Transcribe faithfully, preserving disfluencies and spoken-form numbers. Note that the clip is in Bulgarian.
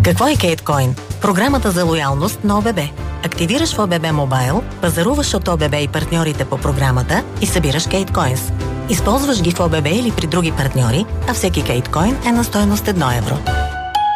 Какво е Кейткоин? Програмата за лоялност на ОББ. Активираш в ОББ Мобайл, пазаруваш от ОББ и партньорите по програмата и събираш Кейткоинс. Използваш ги в ОББ или при други партньори, а всеки Кейткоин е на стойност едно евро.